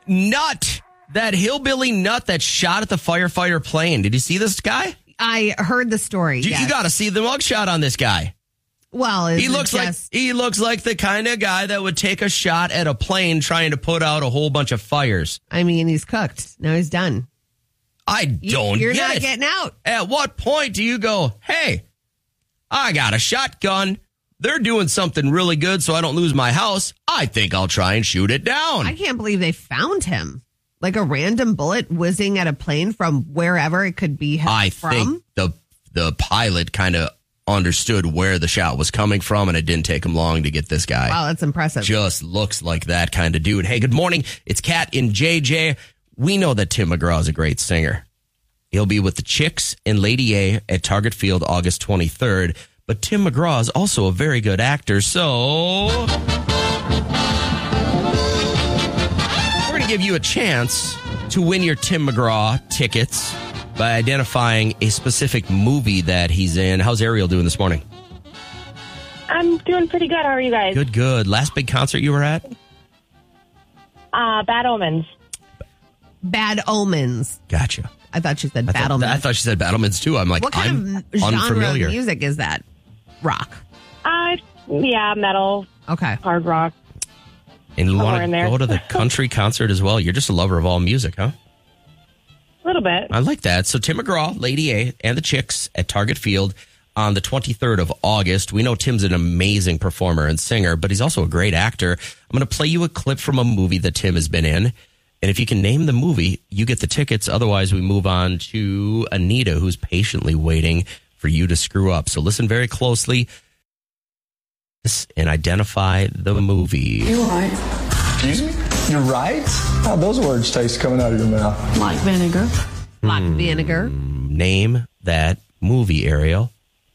nut, that hillbilly nut that shot at the firefighter plane. Did you see this guy? I heard the story. You got to see the mugshot on this guy. Well, he looks like the kind of guy that would take a shot at a plane trying to put out a whole bunch of fires. I mean, he's cooked. Now he's done. You're not getting out. At what point do you go, hey, I got a shotgun. They're doing something really good so I don't lose my house. I think I'll try and shoot it down. I can't believe they found him. Like a random bullet whizzing at a plane from wherever it could be from. I think the pilot kind of understood where the shot was coming from, and it didn't take him long to get this guy. Wow, that's impressive. Just looks like that kind of dude. Hey, good morning. It's Kat and JJ. We know that Tim McGraw is a great singer. He'll be with the Chicks and Lady A at Target Field August 23rd. But Tim McGraw is also a very good actor, so we're going to give you a chance to win your Tim McGraw tickets by identifying a specific movie that he's in. How's Ariel doing this morning? I'm doing pretty good. How are you guys? Good. Last big concert you were at? Bad Omens. Bad Omens. Gotcha. I thought she said Battlemans. I thought she said Battlemans too. I'm like, what kind of genre of music is that? Rock. Yeah, metal. Okay. Hard rock. And you want to go to the country concert as well? You're just a lover of all music, huh? A little bit. I like that. So Tim McGraw, Lady A, and the Chicks at Target Field on the 23rd of August. We know Tim's an amazing performer and singer, but he's also a great actor. I'm going to play you a clip from a movie that Tim has been in. And if you can name the movie, you get the tickets. Otherwise, we move on to Anita, who's patiently waiting for you to screw up. So listen very closely and identify the movie. You're right. Excuse me? You're right? How'd those words taste coming out of your mouth? Like vinegar. Like vinegar. Name that movie, Ariel.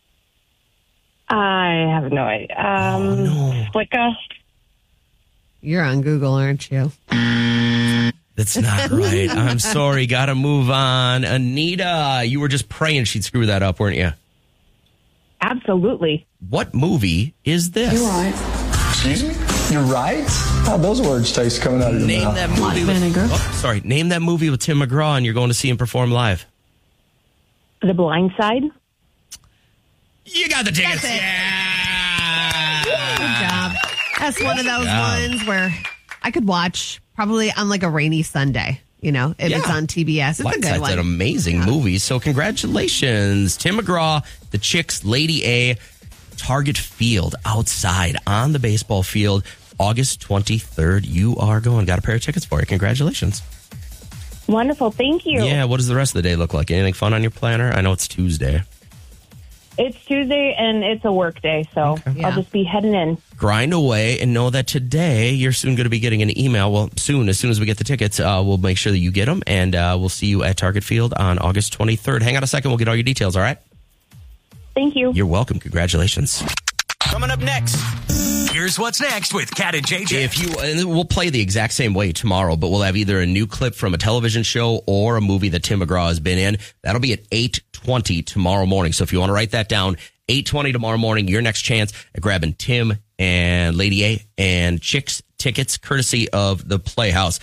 I have no idea. Flicka. You're on Google, aren't you? That's not right. I'm sorry. Got to move on. Anita, you were just praying she'd screw that up, weren't you? Absolutely. What movie is this? You're right. Excuse me? You're right? How'd those words taste coming out of your mouth? That movie with, Name that movie with Tim McGraw, and you're going to see him perform live. The Blind Side. You got the tickets. Yeah. Good job. That's one of those ones where I could watch probably on like a rainy Sunday, if it's on TBS. It's a good one. It's an amazing movie. So congratulations, Tim McGraw, the Chicks, Lady A, Target Field outside on the baseball field, August 23rd. You are going. Got a pair of tickets for you. Congratulations. Wonderful. Thank you. Yeah. What does the rest of the day look like? Anything fun on your planner? I know it's Tuesday. It's Tuesday and it's a work day, so I'll just be heading in. Grind away and know that today you're soon going to be getting an email. Well, as soon as we get the tickets, we'll make sure that you get them, and we'll see you at Target Field on August 23rd. Hang on a second. We'll get all your details, all right? Thank you. You're welcome. Congratulations. Coming up next, here's what's next with Kat and JJ. And we'll play the exact same way tomorrow, but we'll have either a new clip from a television show or a movie that Tim McGraw has been in. That'll be at 8:20 tomorrow morning. So if you want to write that down, 8:20 tomorrow morning, your next chance at grabbing Tim and Lady A and Chicks tickets, courtesy of the Playhouse.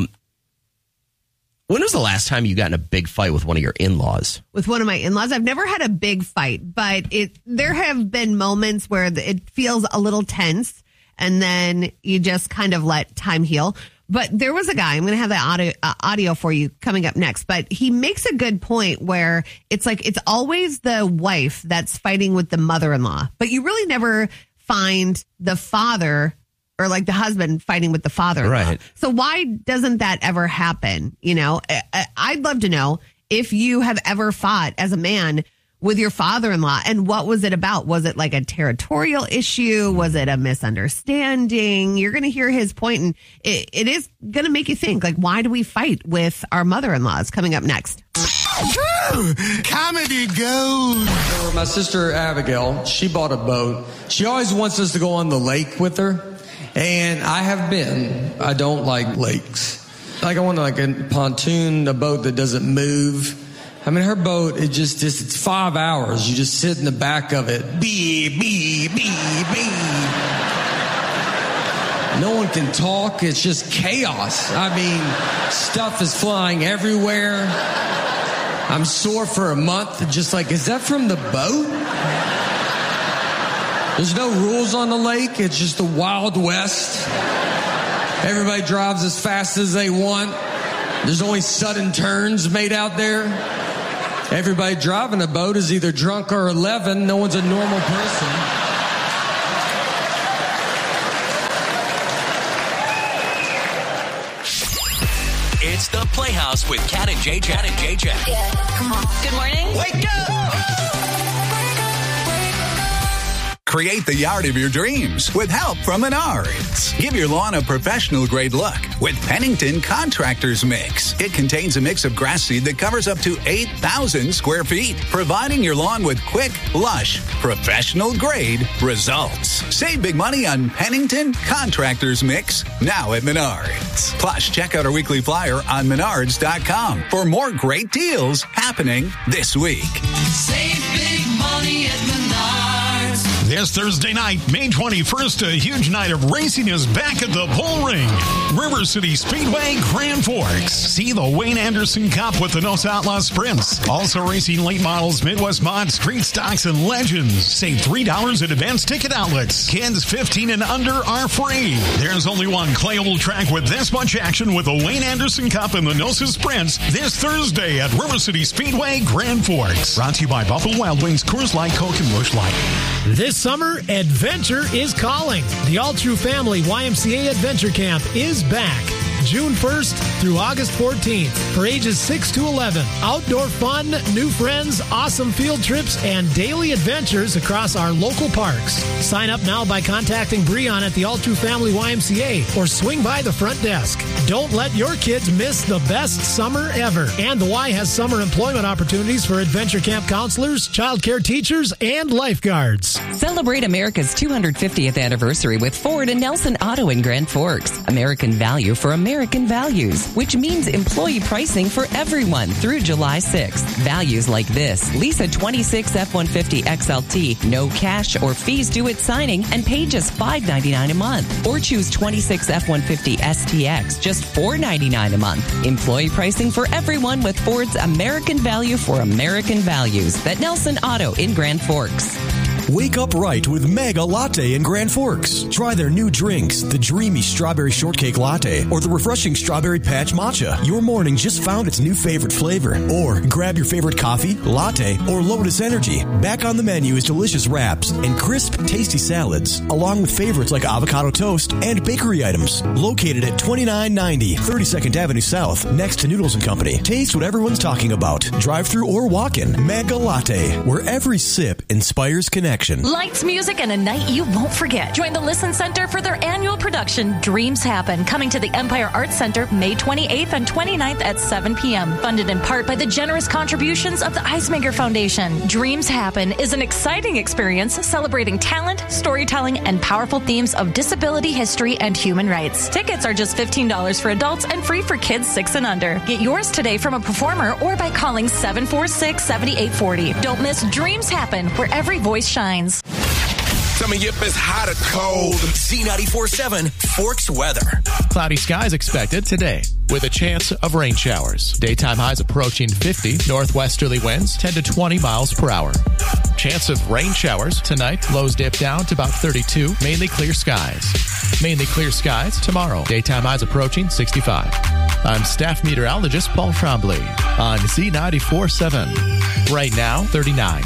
When was the last time you got in a big fight with one of your in-laws? With one of my in-laws? I've never had a big fight, but there have been moments where it feels a little tense, and then you just kind of let time heal. But there was a guy, I'm going to have the audio for you coming up next, but he makes a good point where it's like it's always the wife that's fighting with the mother-in-law, but you really never find the father or like the husband fighting with the father-in-law. Right. So why doesn't that ever happen? I'd love to know if you have ever fought as a man with your father-in-law, and what was it about? Was it like a territorial issue? Was it a misunderstanding? You're going to hear his point, and it is going to make you think, like, why do we fight with our mother-in-laws? Coming up next. Comedy gold. My sister Abigail, she bought a boat. She always wants us to go on the lake with her. And I have been. I don't like lakes. Like I want a pontoon, a boat that doesn't move. I mean, her boat, it's 5 hours. You just sit in the back of it. Bee, bee, bee, bee. No one can talk. It's just chaos. I mean, stuff is flying everywhere. I'm sore for a month. Just like, is that from the boat? There's no rules on the lake. It's just the Wild West. Everybody drives as fast as they want. There's only sudden turns made out there. Everybody driving a boat is either drunk or 11. No one's a normal person. It's the Playhouse with Cat and JJ. Yeah, come on. Good morning. Wake up! Create the yard of your dreams with help from Menards. Give your lawn a professional grade look with Pennington Contractors Mix. It contains a mix of grass seed that covers up to 8,000 square feet, providing your lawn with quick, lush, professional grade results. Save big money on Pennington Contractors Mix now at Menards. Plus, check out our weekly flyer on Menards.com for more great deals happening this week. Save big money at Menards. This Thursday night, May 21st, a huge night of racing is back at the Bull Ring. River City Speedway, Grand Forks. See the Wayne Anderson Cup with the Nos Outlaw Sprints. Also racing late models, Midwest Mod, Street Stocks, and Legends. Save $3 at advanced ticket outlets. Kids 15 and under are free. There's only one clay oval track with this much action with the Wayne Anderson Cup and the Nos Sprints this Thursday at River City Speedway, Grand Forks. Brought to you by Buffalo Wild Wings, Coors Light, Coke, and Busch Light. This summer, adventure is calling. The All True Family YMCA Adventure Camp is back. June 1st through August 14th for ages 6 to 11. Outdoor fun, new friends, awesome field trips, and daily adventures across our local parks. Sign up now by contacting Breon at the All True Family YMCA or swing by the front desk. Don't let your kids miss the best summer ever. And the Y has summer employment opportunities for adventure camp counselors, child care teachers, and lifeguards. Celebrate America's 250th anniversary with Ford and Nelson Auto in Grand Forks. American value for American values, which means employee pricing for everyone through July 6th. Values like this: lease a 26 F-150 XLT, no cash or fees due at signing, and pay just $5.99 a month. Or choose 26 F-150 STX, just $4.99 a month. Employee pricing for everyone with Ford's American value for American values. At Nelson Auto in Grand Forks. Wake up right with Mega Latte in Grand Forks. Try their new drinks, the dreamy strawberry shortcake latte or the refreshing strawberry patch matcha. Your morning just found its new favorite flavor. Or grab your favorite coffee, latte, or Lotus Energy. Back on the menu is delicious wraps and crisp, tasty salads, along with favorites like avocado toast and bakery items. Located at 2990 32nd Avenue South, next to Noodles & Company. Taste what everyone's talking about. Drive-through or walk-in. Mega Latte, where every sip inspires connection. Lights, music, and a night you won't forget. Join the Listen Center for their annual production, Dreams Happen, coming to the Empire Arts Center May 28th and 29th at 7 p.m. Funded in part by the generous contributions of the Eismaker Foundation. Dreams Happen is an exciting experience celebrating talent, storytelling, and powerful themes of disability history and human rights. Tickets are just $15 for adults and free for kids 6 and under. Get yours today from a performer or by calling 746-7840. Don't miss Dreams Happen, where every voice shines. Tell me if it's hot or cold. Z94.7 Forks weather. Cloudy skies expected today with a chance of rain showers. Daytime highs approaching 50. Northwesterly winds 10 to 20 miles per hour. Chance of rain showers tonight. Lows dip down to about 32. Mainly clear skies. Mainly clear skies tomorrow. Daytime highs approaching 65. I'm staff meteorologist Paul Trombley on Z94.7. Right now, 39.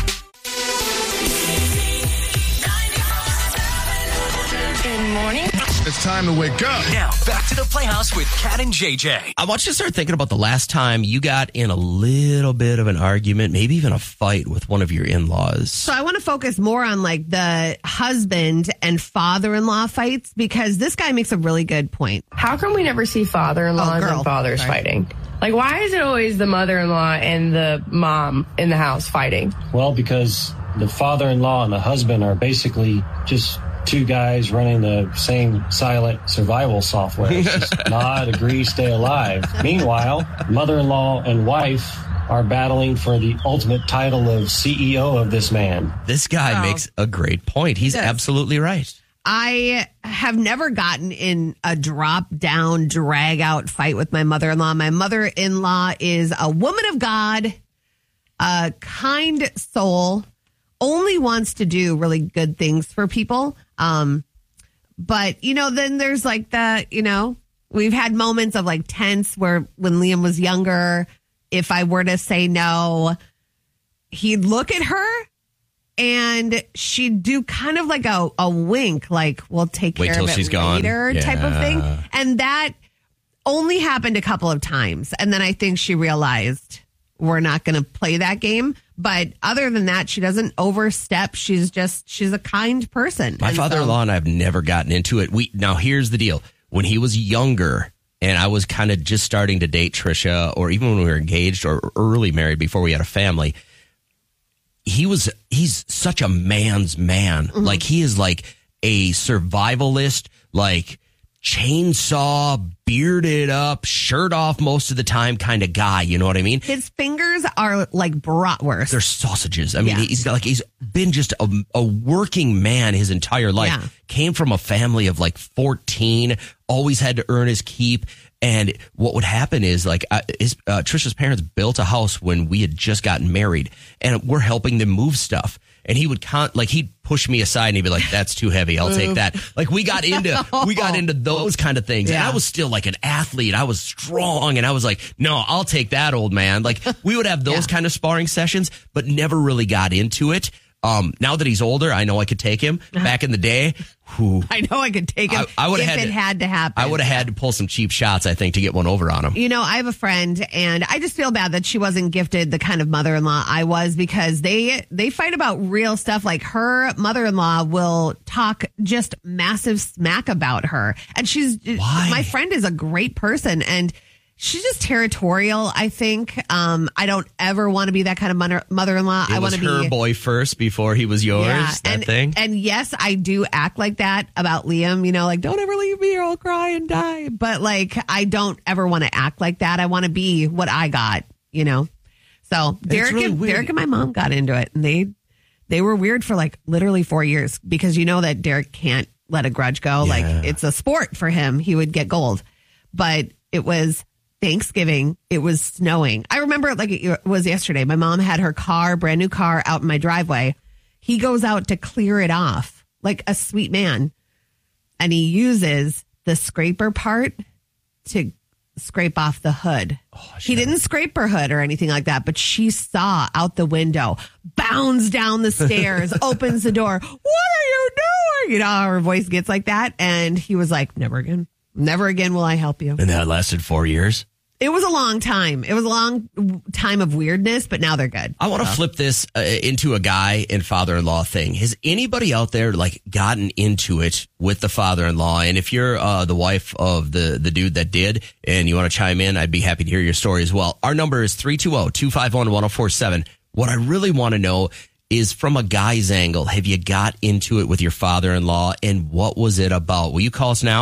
Morning. It's time to wake up. Now, back to the Playhouse with Cat and JJ. I want you to start thinking about the last time you got in a little bit of an argument, maybe even a fight with one of your in-laws. So I want to focus more on like the husband and father-in-law fights, because this guy makes a really good point. How come we never see father-in-laws and fathers fighting? Like, why is it always the mother-in-law and the mom in the house fighting? Well, because the father-in-law and the husband are basically just two guys running the same silent survival software. It's just nod, agree, stay alive. Meanwhile, mother-in-law and wife are battling for the ultimate title of CEO of this man. This guy makes a great point. He's absolutely right. I have never gotten in a drop down, drag out fight with my mother-in-law. My mother-in-law is a woman of God, a kind soul, only wants to do really good things for people. But, then there's like we've had moments of like tense where when Liam was younger, if I were to say no, he'd look at her and she'd do kind of like a wink, like, we'll take care of it later type of thing. And that only happened a couple of times. And then I think she realized we're not going to play that game. But other than that, she doesn't overstep. She's a kind person. My father-in-law and I have never gotten into it. Now, here's the deal. When he was younger and I was kind of just starting to date Trisha, or even when we were engaged or early married before we had a family, he's such a man's man. Mm-hmm. Like, he is like a survivalist, like chainsaw, bearded up, shirt off most of the time kind of guy. You know what I mean? His fingers are like bratwurst. They're sausages. I mean, he's been just a working man his entire life. Yeah. Came from a family of like 14, always had to earn his keep. And what would happen is Trisha's parents built a house when we had just gotten married, and we're helping them move stuff. And he would he'd push me aside and he'd be like, "That's too heavy. I'll take that." Like, we got into those kind of things. Yeah. And I was still like an athlete. I was strong, and I was like, "No, I'll take that, old man." Like, we would have those kind of sparring sessions, but never really got into it. Now that he's older, I know I could take him. Back in the day, I know I could take him if it had to happen. I would have had to pull some cheap shots, I think, to get one over on him. I have a friend, and I just feel bad that she wasn't gifted the kind of mother-in-law I was, because they fight about real stuff. Like, her mother-in-law will talk just massive smack about her. And my friend is a great person, and she's just territorial, I think. I don't ever want to be that kind of mother-in-law. I want to be her boy first before he was yours, thing. And yes, I do act like that about Liam, like, don't ever leave me or I'll cry and die. But like, I don't ever want to act like that. I want to be what I got, So Derek and my mom got into it, and they were weird for like literally 4 years, because that Derek can't let a grudge go. Yeah. Like, it's a sport for him. He would get gold. But it was Thanksgiving. It was snowing. I remember it like it was yesterday. My mom had her brand new car out in my driveway. He goes out to clear it off like a sweet man. And he uses the scraper part to scrape off the hood. He didn't scrape her hood or anything like that, but she saw out the window, bounds down the stairs, opens the door. "What are you doing?" Her voice gets like that. And he was like, "Never again. Never again will I help you." And that lasted 4 years? It was a long time. It was a long time of weirdness, but now they're good. I want to flip this into a guy and father-in-law thing. Has anybody out there like gotten into it with the father-in-law? And if you're the wife of the dude that did and you want to chime in, I'd be happy to hear your story as well. Our number is 320-251-1047. What I really want to know is, from a guy's angle, have you got into it with your father-in-law, and what was it about? Will you call us now?